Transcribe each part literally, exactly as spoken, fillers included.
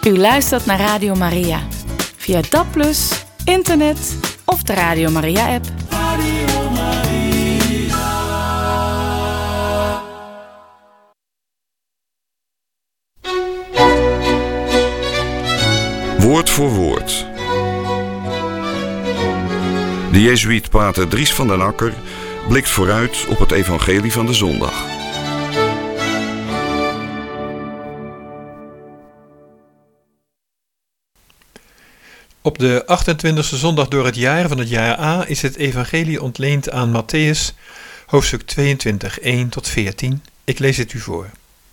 U luistert naar Radio Maria. Via D A B plus, internet of de Radio Maria-app. Radio Maria. Woord voor woord. De jezuïet pater Dries van den Akker blikt vooruit op het evangelie van de zondag. Op de achtentwintigste zondag door het jaar van het jaar A is het evangelie ontleend aan Matthäus, hoofdstuk tweeëntwintig, één tot veertien. Ik lees het u voor.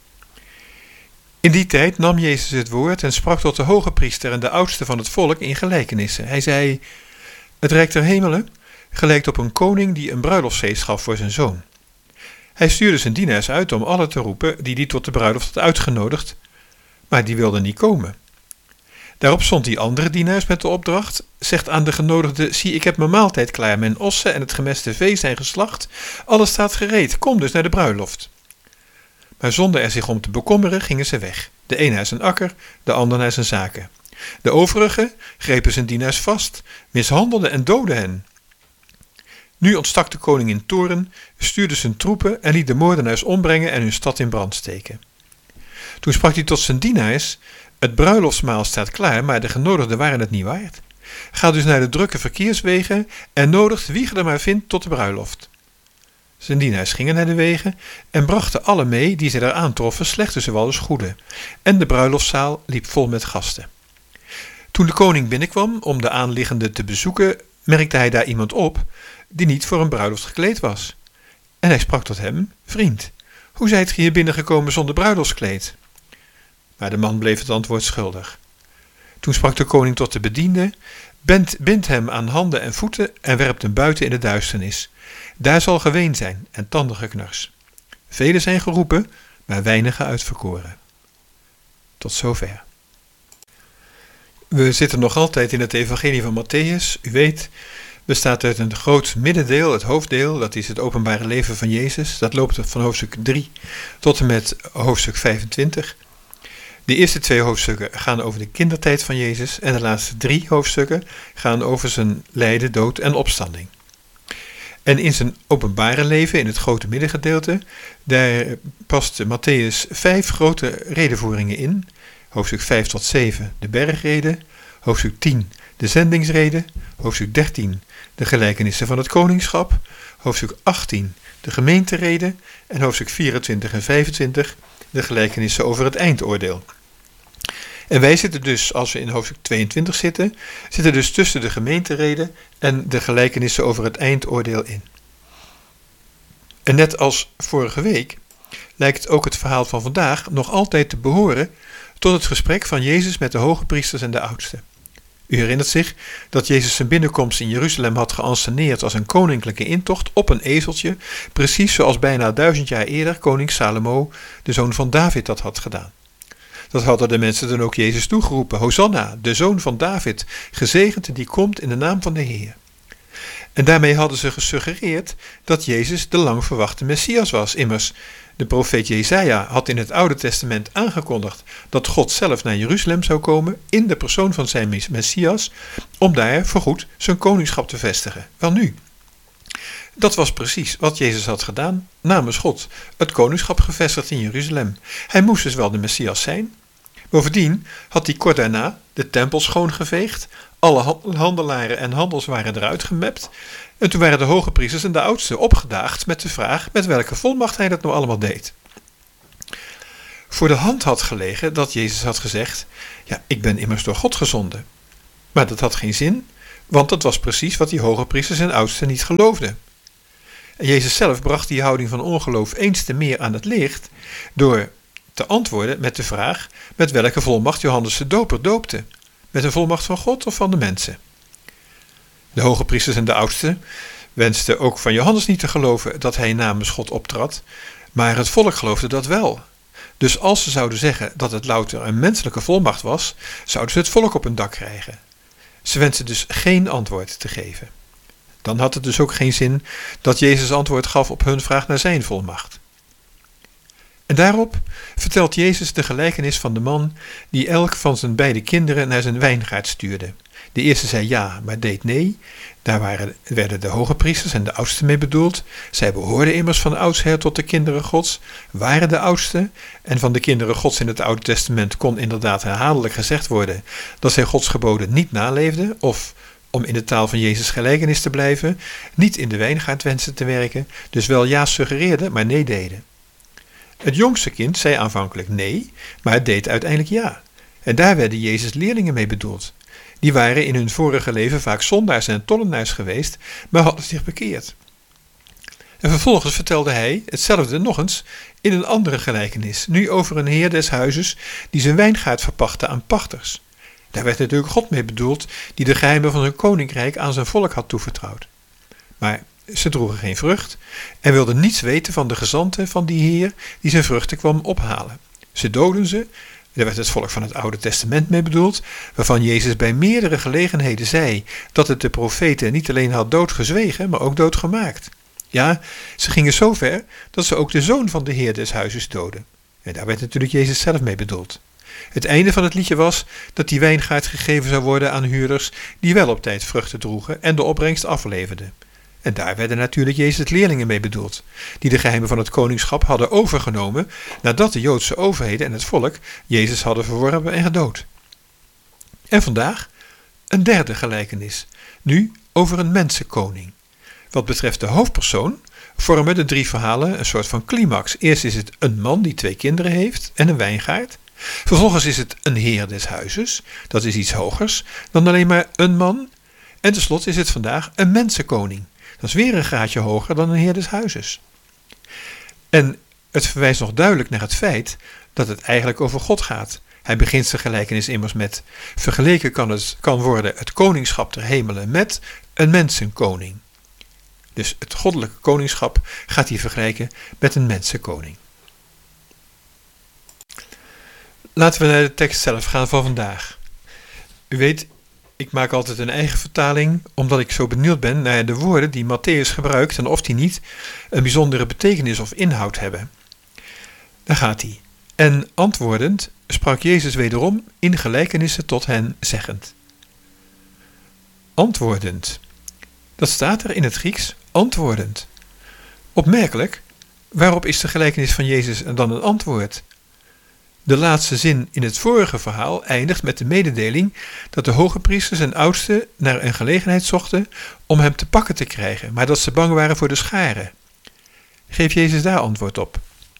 In die tijd nam Jezus het woord en sprak tot de hoge priester en de oudste van het volk in gelijkenissen. Hij zei: Het rijk der hemelen gelijkt op een koning die een bruiloftsfeest gaf voor zijn zoon. Hij stuurde zijn dienaars uit om allen te roepen die die tot de bruiloft had uitgenodigd, maar die wilden niet komen. Daarop zond hij andere dienaars met de opdracht: Zegt aan de genodigden: Zie, ik heb mijn maaltijd klaar, mijn ossen en het gemeste vee zijn geslacht, alles staat gereed, kom dus naar de bruiloft. Maar zonder er zich om te bekommeren gingen ze weg, de een naar zijn akker, de ander naar zijn zaken. De overigen grepen zijn dienaars vast, mishandelden en doodden hen. Nu ontstak de koning in toorn, stuurde zijn troepen en liet de moordenaars ombrengen en hun stad in brand steken. Toen sprak hij tot zijn dienaars: Het bruiloftsmaal staat klaar, maar de genodigden waren het niet waard. Ga dus naar de drukke verkeerswegen en nodigt wie je er maar vindt tot de bruiloft. Zijn dienaars gingen naar de wegen en brachten alle mee die ze daar aantroffen, slechte zowel als goede. En de bruiloftszaal liep vol met gasten. Toen de koning binnenkwam om de aanliggenden te bezoeken, merkte hij daar iemand op die niet voor een bruiloft gekleed was. En hij sprak tot hem: Vriend, hoe zijt ge hier binnengekomen zonder bruiloftskleed? Maar de man bleef het antwoord schuldig. Toen sprak de koning tot de bediende: Bind, bind hem aan handen en voeten en werpt hem buiten in de duisternis. Daar zal geween zijn en tandengeknars. Velen zijn geroepen, maar weinigen uitverkoren. Tot zover. We zitten nog altijd in het evangelie van Matthäus. U weet, bestaat uit een groot middendeel, het hoofddeel, dat is het openbare leven van Jezus. Dat loopt van hoofdstuk drie tot en met hoofdstuk vijfentwintig. De eerste twee hoofdstukken gaan over de kindertijd van Jezus en de laatste drie hoofdstukken gaan over zijn lijden, dood en opstanding. En in zijn openbare leven, in het grote middengedeelte, daar past Matthäus vijf grote redevoeringen in. Hoofdstuk vijf tot zeven, de bergrede. Hoofdstuk tien, de zendingsrede. Hoofdstuk dertien, de gelijkenissen van het koningschap. Hoofdstuk achttien, de gemeenterede. En hoofdstuk vierentwintig en vijfentwintig, de gelijkenissen over het eindoordeel. En wij zitten dus, als we in hoofdstuk tweeëntwintig zitten, zitten dus tussen de gemeenterede en de gelijkenissen over het eindoordeel in. En net als vorige week lijkt ook het verhaal van vandaag nog altijd te behoren tot het gesprek van Jezus met de hoge priesters en de oudsten. U herinnert zich dat Jezus zijn binnenkomst in Jeruzalem had geanceneerd als een koninklijke intocht op een ezeltje, precies zoals bijna duizend jaar eerder koning Salomo, de zoon van David, dat had gedaan. Dat hadden de mensen dan ook Jezus toegeroepen: Hosanna, de zoon van David, gezegend die komt in de naam van de Heer. En daarmee hadden ze gesuggereerd dat Jezus de lang verwachte Messias was. Immers, de profeet Jesaja had in het Oude Testament aangekondigd dat God zelf naar Jeruzalem zou komen in de persoon van zijn Messias, om daar voorgoed zijn koningschap te vestigen. Welnu, dat was precies wat Jezus had gedaan, namens God, het koningschap gevestigd in Jeruzalem. Hij moest dus wel de Messias zijn. Bovendien had hij kort daarna de tempel schoongeveegd, alle handelaren en handelswaren eruit gemapt, en toen waren de hoge priesters en de oudsten opgedaagd met de vraag met welke volmacht hij dat nou allemaal deed. Voor de hand had gelegen dat Jezus had gezegd: ja, ik ben immers door God gezonden. Maar dat had geen zin, want dat was precies wat die hoge priesters en oudsten niet geloofden. En Jezus zelf bracht die houding van ongeloof eens te meer aan het licht door te antwoorden met de vraag met welke volmacht Johannes de Doper doopte. Met een volmacht van God of van de mensen? De hoge priesters en de oudsten wensten ook van Johannes niet te geloven dat hij namens God optrad, maar het volk geloofde dat wel. Dus als ze zouden zeggen dat het louter een menselijke volmacht was, zouden ze het volk op hun dak krijgen. Ze wensten dus geen antwoord te geven. Dan had het dus ook geen zin dat Jezus antwoord gaf op hun vraag naar zijn volmacht. En daarop vertelt Jezus de gelijkenis van de man die elk van zijn beide kinderen naar zijn wijngaard stuurde. De eerste zei ja, maar deed nee. Daar waren, werden de hoge priesters en de oudsten mee bedoeld. Zij behoorden immers van oudsher tot de kinderen Gods, waren de oudsten. En van de kinderen Gods in het Oude Testament kon inderdaad herhaaldelijk gezegd worden dat zij Gods geboden niet naleefden, of, om in de taal van Jezus gelijkenis te blijven, niet in de wijngaard wensen te werken, dus wel ja suggereerden, maar nee deden. Het jongste kind zei aanvankelijk nee, maar het deed uiteindelijk ja. En daar werden Jezus' leerlingen mee bedoeld. Die waren in hun vorige leven vaak zondaars en tollenaars geweest, maar hadden zich bekeerd. En vervolgens vertelde hij hetzelfde nog eens in een andere gelijkenis, nu over een heer des huizes die zijn wijngaard verpachtte aan pachters. Daar werd natuurlijk God mee bedoeld, die de geheimen van zijn koninkrijk aan zijn volk had toevertrouwd. Maar ze droegen geen vrucht en wilden niets weten van de gezanten van die heer die zijn vruchten kwam ophalen. Ze doden ze. Daar werd het volk van het Oude Testament mee bedoeld, waarvan Jezus bij meerdere gelegenheden zei dat het de profeten niet alleen had doodgezwegen, maar ook doodgemaakt. Ja, ze gingen zo ver dat ze ook de zoon van de heer des huizes doden. En daar werd natuurlijk Jezus zelf mee bedoeld. Het einde van het liedje was dat die wijngaard gegeven zou worden aan huurders die wel op tijd vruchten droegen en de opbrengst afleverden. En daar werden natuurlijk Jezus' leerlingen mee bedoeld, die de geheimen van het koningschap hadden overgenomen nadat de Joodse overheden en het volk Jezus hadden verworpen en gedood. En vandaag een derde gelijkenis, nu over een mensenkoning. Wat betreft de hoofdpersoon vormen de drie verhalen een soort van climax. Eerst is het een man die twee kinderen heeft en een wijngaard. Vervolgens is het een heer des huizes, dat is iets hogers dan alleen maar een man. En tenslotte is het vandaag een mensenkoning. Dat is weer een graadje hoger dan een heer des huizes. En het verwijst nog duidelijk naar het feit dat het eigenlijk over God gaat. Hij begint zijn gelijkenis immers met: vergeleken kan, het, kan worden het koningschap der hemelen met een mensenkoning. Dus het goddelijke koningschap gaat hij vergelijken met een mensenkoning. Laten we naar de tekst zelf gaan van vandaag. U weet, ik maak altijd een eigen vertaling, omdat ik zo benieuwd ben naar de woorden die Mattheüs gebruikt en of die niet een bijzondere betekenis of inhoud hebben. Daar gaat hij. En antwoordend sprak Jezus wederom in gelijkenissen tot hen, zeggend. Antwoordend. Dat staat er in het Grieks, antwoordend. Opmerkelijk, waarop is de gelijkenis van Jezus dan een antwoord? De laatste zin in het vorige verhaal eindigt met de mededeling dat de hoge priesters en oudsten naar een gelegenheid zochten om hem te pakken te krijgen, maar dat ze bang waren voor de scharen. Geeft Jezus daar antwoord op?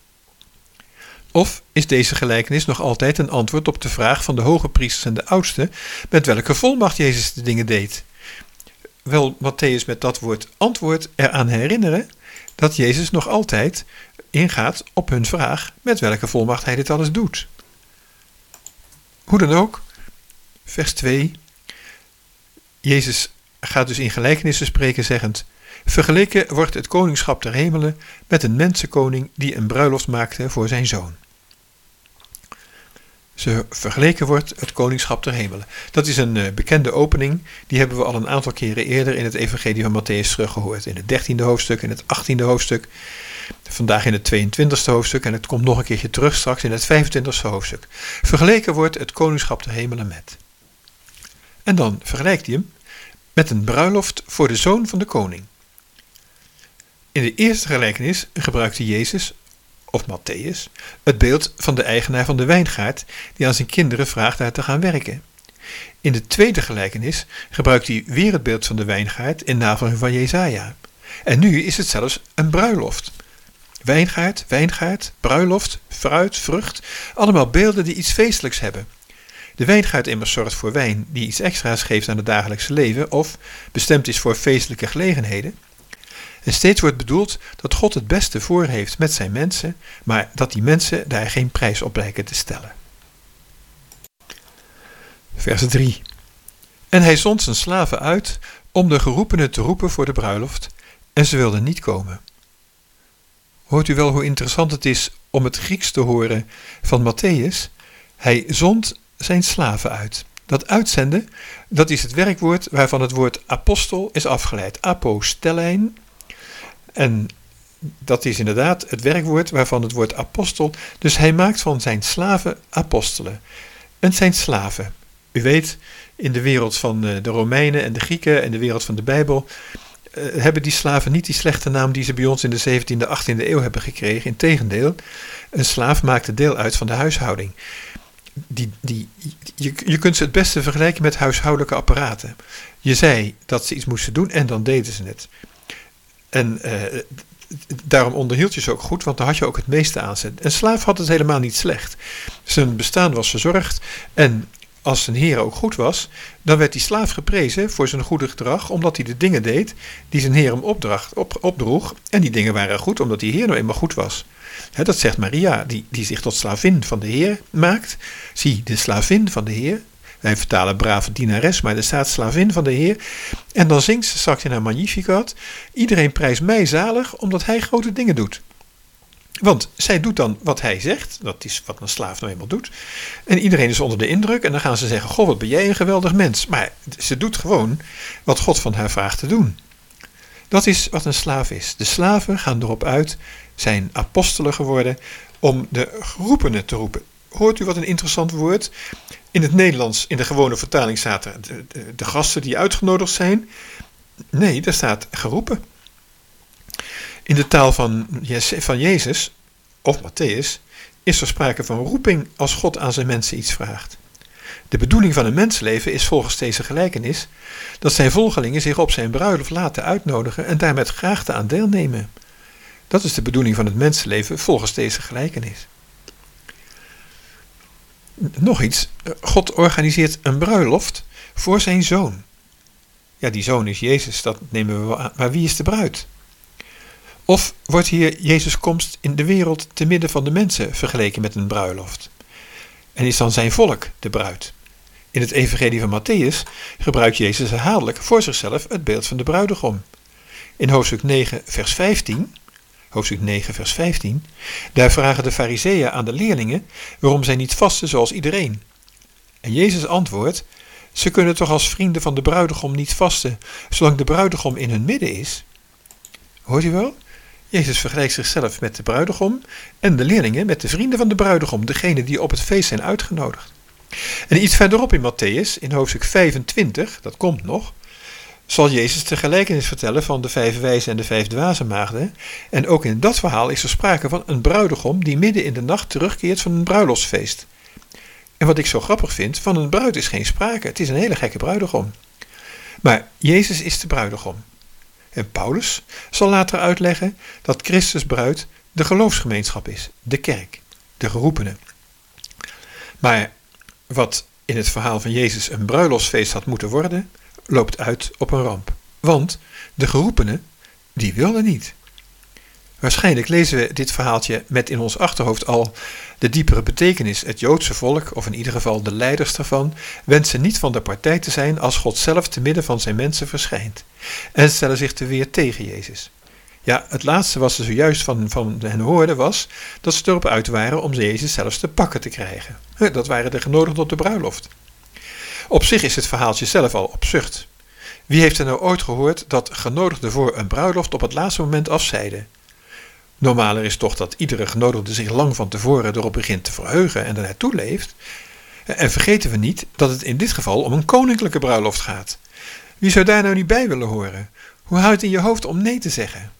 Of is deze gelijkenis nog altijd een antwoord op de vraag van de hoge priesters en de oudsten met welke volmacht Jezus de dingen deed? Wil Mattheüs met dat woord antwoord eraan herinneren dat Jezus nog altijd ingaat op hun vraag met welke volmacht hij dit alles doet. Hoe dan ook, vers twee. Jezus gaat dus in gelijkenissen spreken zeggend: vergeleken wordt het koningschap der hemelen met een mensenkoning die een bruiloft maakte voor zijn zoon. Ze vergeleken wordt het koningschap der hemelen. Dat is een uh, bekende opening, die hebben we al een aantal keren eerder in het evangelie van Mattheüs teruggehoord. In het dertiende hoofdstuk, in het achttiende hoofdstuk, vandaag in het tweeëntwintigste hoofdstuk en het komt nog een keertje terug straks in het vijfentwintigste hoofdstuk. Vergeleken wordt het koningschap der hemelen met. En dan vergelijkt hij hem met een bruiloft voor de zoon van de koning. In de eerste gelijkenis gebruikte Jezus, of Mattheüs, het beeld van de eigenaar van de wijngaard die aan zijn kinderen vraagt daar te gaan werken. In de tweede gelijkenis gebruikt hij weer het beeld van de wijngaard in navolging van Jesaja. En nu is het zelfs een bruiloft. Wijngaard, wijngaard, bruiloft, fruit, vrucht, allemaal beelden die iets feestelijks hebben. De wijngaard immers zorgt voor wijn die iets extra's geeft aan het dagelijkse leven of bestemd is voor feestelijke gelegenheden. En steeds wordt bedoeld dat God het beste voor heeft met zijn mensen, maar dat die mensen daar geen prijs op lijken te stellen. Vers drie. En hij zond zijn slaven uit om de geroepenen te roepen voor de bruiloft, en ze wilden niet komen. Hoort u wel hoe interessant het is om het Grieks te horen van Mattheüs? Hij zond zijn slaven uit. Dat uitzenden, dat is het werkwoord waarvan het woord apostel is afgeleid. Apostellein. En dat is inderdaad het werkwoord waarvan het woord apostel. Dus hij maakt van zijn slaven apostelen. En zijn slaven. U weet, in de wereld van de Romeinen en de Grieken en de wereld van de Bijbel uh, hebben die slaven niet die slechte naam die ze bij ons in de zeventiende, achttiende eeuw hebben gekregen. Integendeel, een slaaf maakte deel uit van de huishouding. Die, die, je, je kunt ze het beste vergelijken met huishoudelijke apparaten. Je zei dat ze iets moesten doen en dan deden ze het. En uh, daarom onderhield je ze ook goed, want dan had je ook het meeste aan ze. Een slaaf had het helemaal niet slecht. Zijn bestaan was verzorgd en als zijn heer ook goed was, dan werd die slaaf geprezen voor zijn goede gedrag, omdat hij de dingen deed die zijn heer hem opdracht, op, opdroeg. En die dingen waren goed, omdat die heer nou eenmaal goed was. He, dat zegt Maria, die, die zich tot slavin van de heer maakt. Zie, de slavin van de heer. Wij vertalen brave dienares, maar er staat slavin van de heer. En dan zingt ze straks in haar Magnificat: iedereen prijst mij zalig, omdat hij grote dingen doet. Want zij doet dan wat hij zegt, dat is wat een slaaf nou eenmaal doet. En iedereen is onder de indruk en dan gaan ze zeggen: goh, wat ben jij een geweldig mens. Maar ze doet gewoon wat God van haar vraagt te doen. Dat is wat een slaaf is. De slaven gaan erop uit, zijn apostelen geworden, om de geroepenen te roepen. Hoort u wat een interessant woord? In het Nederlands, in de gewone vertaling staat er de, de, de gasten die uitgenodigd zijn. Nee, daar staat geroepen. In de taal van, van Jezus, of Matthäus, is er sprake van roeping als God aan zijn mensen iets vraagt. De bedoeling van een mensleven is volgens deze gelijkenis dat zijn volgelingen zich op zijn bruiloft laten uitnodigen en daar met graagte aan deelnemen. Dat is de bedoeling van het mensenleven volgens deze gelijkenis. Nog iets, God organiseert een bruiloft voor zijn zoon. Ja, die zoon is Jezus, dat nemen we wel aan, maar wie is de bruid? Of wordt hier Jezus' komst in de wereld te midden van de mensen vergeleken met een bruiloft? En is dan zijn volk de bruid? In het evangelie van Matthäus gebruikt Jezus herhaaldelijk voor zichzelf het beeld van de bruidegom. In hoofdstuk negen vers vijftien, hoofdstuk negen vers vijftien, daar vragen de farizeeën aan de leerlingen waarom zij niet vasten zoals iedereen. En Jezus antwoordt: ze kunnen toch als vrienden van de bruidegom niet vasten, zolang de bruidegom in hun midden is? Hoort u wel? Jezus vergelijkt zichzelf met de bruidegom en de leerlingen met de vrienden van de bruidegom, degene die op het feest zijn uitgenodigd. En iets verderop in Matthäus, in hoofdstuk vijfentwintig, dat komt nog, zal Jezus de gelijkenis vertellen van de vijf wijze en de vijf dwaze maagden. En ook in dat verhaal is er sprake van een bruidegom die midden in de nacht terugkeert van een bruiloftsfeest. En wat ik zo grappig vind, van een bruid is geen sprake, het is een hele gekke bruidegom. Maar Jezus is de bruidegom. En Paulus zal later uitleggen dat Christus bruid de geloofsgemeenschap is, de kerk, de geroepenen. Maar wat in het verhaal van Jezus een bruiloftsfeest had moeten worden, loopt uit op een ramp. Want de geroepenen, die wilden niet. Waarschijnlijk lezen we dit verhaaltje met in ons achterhoofd al de diepere betekenis. Het Joodse volk, of in ieder geval de leiders daarvan, wensen niet van de partij te zijn als God zelf te midden van zijn mensen verschijnt. En stellen zich te weer tegen Jezus. Ja, het laatste wat ze zojuist van, van hen hoorden was dat ze erop uit waren om Jezus zelfs te pakken te krijgen. Dat waren de genodigden op de bruiloft. Op zich is het verhaaltje zelf al absurd. Wie heeft er nou ooit gehoord dat genodigden voor een bruiloft op het laatste moment afzeiden? Normaler is toch dat iedere genodigde zich lang van tevoren erop begint te verheugen en er naartoe leeft. En vergeten we niet dat het in dit geval om een koninklijke bruiloft gaat. Wie zou daar nou niet bij willen horen? Hoe houdt het in je hoofd om nee te zeggen?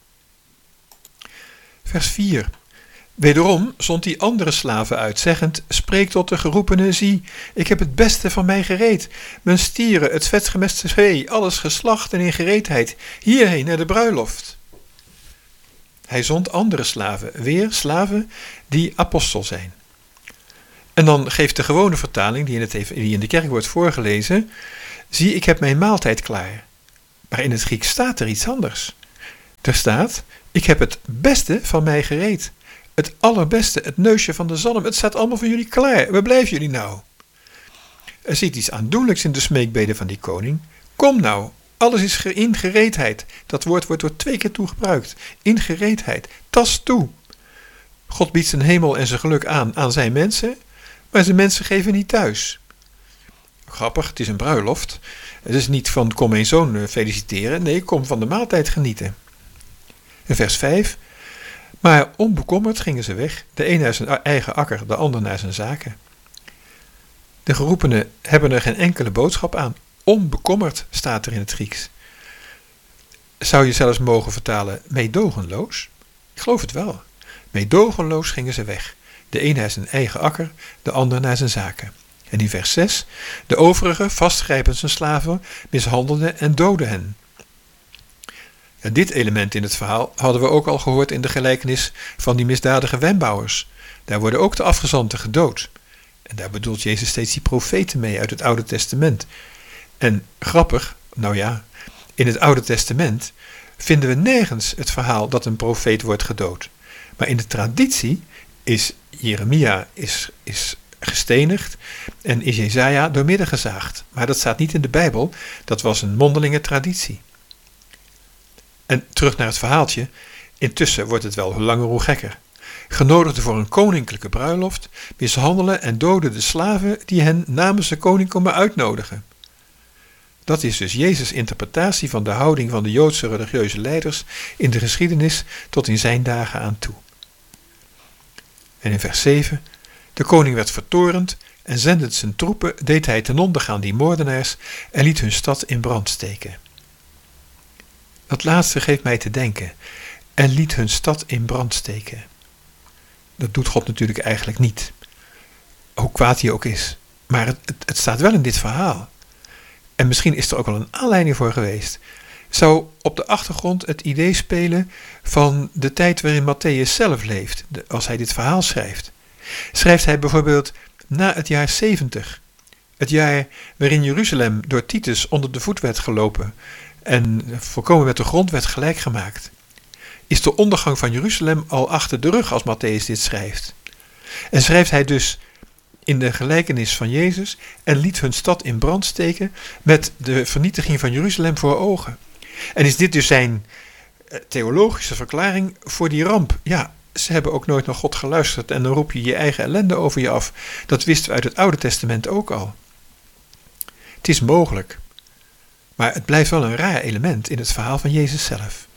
Vers vier. Wederom zond hij andere slaven uit, zeggend: spreek tot de geroepenen, zie, ik heb het beste van mij gereed. Mijn stieren, het vetgemeste vee, alles geslacht en in gereedheid, hierheen naar de bruiloft. Hij zond andere slaven, weer slaven die apostel zijn. En dan geeft de gewone vertaling, die in, het, die in de kerk wordt voorgelezen: zie, ik heb mijn maaltijd klaar. Maar in het Grieks staat er iets anders. Er staat: ik heb het beste van mij gereed. Het allerbeste, het neusje van de zalm, het staat allemaal voor jullie klaar. Waar blijven jullie nou? Er zit iets aandoenlijks in de smeekbeden van die koning. Kom nou, alles is in gereedheid. Dat woord wordt er twee keer toe gebruikt. In gereedheid, tast toe. God biedt zijn hemel en zijn geluk aan aan zijn mensen, maar zijn mensen geven niet thuis. Grappig, het is een bruiloft. Het is niet van kom mijn zoon feliciteren, nee, kom van de maaltijd genieten. In vers vijf. Maar onbekommerd gingen ze weg, de een naar zijn eigen akker, de ander naar zijn zaken. De geroepenen hebben er geen enkele boodschap aan. Onbekommerd staat er in het Grieks. Zou je zelfs mogen vertalen meedogenloos? Ik geloof het wel. Meedogenloos gingen ze weg, de een naar zijn eigen akker, de ander naar zijn zaken. En in vers zes, de overigen, vastgrijpend zijn slaven, mishandelden en doodden hen. Ja, dit element in het verhaal hadden we ook al gehoord in de gelijkenis van die misdadige wijnbouwers. Daar worden ook de afgezanten gedood. En daar bedoelt Jezus steeds die profeten mee uit het Oude Testament. En grappig, nou ja, in het Oude Testament vinden we nergens het verhaal dat een profeet wordt gedood. Maar in de traditie is Jeremia is, is gestenigd en is Jesaja doormidden gezaagd. Maar dat staat niet in de Bijbel, dat was een mondelinge traditie. En terug naar het verhaaltje, intussen wordt het wel hoe langer hoe gekker. Genodigden voor een koninklijke bruiloft, mishandelen en doden de slaven die hen namens de koning komen uitnodigen. Dat is dus Jezus' interpretatie van de houding van de Joodse religieuze leiders in de geschiedenis tot in zijn dagen aan toe. En in vers zeven, de koning werd vertorend en zendend zijn troepen deed hij ten onder gaan die moordenaars en liet hun stad in brand steken. Dat laatste geeft mij te denken, en liet hun stad in brand steken. Dat doet God natuurlijk eigenlijk niet, hoe kwaad hij ook is. Maar het, het, het staat wel in dit verhaal. En misschien is er ook wel een aanleiding voor geweest. Zou op de achtergrond het idee spelen van de tijd waarin Mattheüs zelf leeft, als hij dit verhaal schrijft. Schrijft hij bijvoorbeeld na het jaar zeventig, het jaar waarin Jeruzalem door Titus onder de voet werd gelopen en volkomen met de grond werd gelijk gemaakt. Is de ondergang van Jeruzalem al achter de rug als Mattheüs dit schrijft. En schrijft hij dus in de gelijkenis van Jezus en liet hun stad in brand steken met de vernietiging van Jeruzalem voor ogen. En is dit dus zijn theologische verklaring voor die ramp? Ja, ze hebben ook nooit naar God geluisterd en dan roep je je eigen ellende over je af. Dat wisten we uit het Oude Testament ook al. Het is mogelijk, maar het blijft wel een raar element in het verhaal van Jezus zelf.